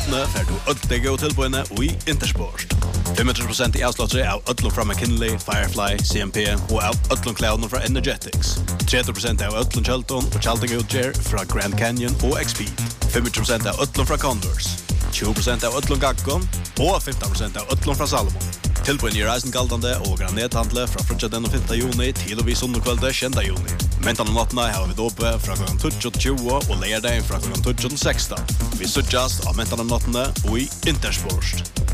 nottene får du ødelig og tilbøyene i Intersport. 25% i avslåttere av ødlom fra McKinley, Firefly, CMP og av ødlom klædene fra Energetics. 30% av ødlom kjelton og kjeltingutgjer fra Grand Canyon og XP. 25% av ødlom fra Converse. 20% av ødlom Gaggon og 15% av ødlom fra Salomon. Tilbøyen i reisen galdande og granethandle fra frutja den 5. juni til og vi sundekvelde 10. juni. Mentan og nattene har vi dope fra kl. 20 og leierdagen fra kl. 16. Vi suttjast av mentan og nattene og i Intersport.